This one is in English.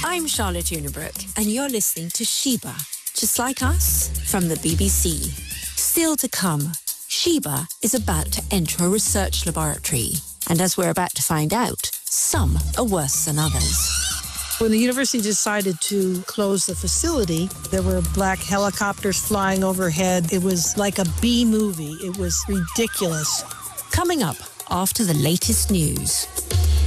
I'm Charlotte Unibrook, and you're listening to Sheba, Just Like Us, from the BBC. Still to come, Sheba is about to enter a research laboratory, and as we're about to find out, some are worse than others. When the university decided to close the facility, there were black helicopters flying overhead. It was like a B movie. It was ridiculous. Coming up after the latest news.